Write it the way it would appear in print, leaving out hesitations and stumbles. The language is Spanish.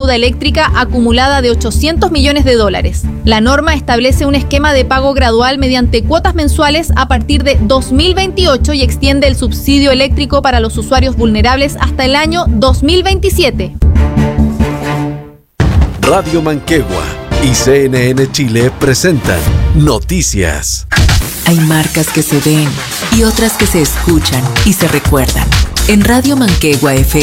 deuda eléctrica acumulada de $800 millones. La norma establece un esquema de pago gradual mediante cuotas mensuales a partir de 2028 y extiende el subsidio eléctrico para los usuarios vulnerables hasta el año 2027. Radio Manquehue y CNN Chile presentan Noticias. Hay marcas que se ven y otras que se escuchan y se recuerdan. En Radio Manquehue FM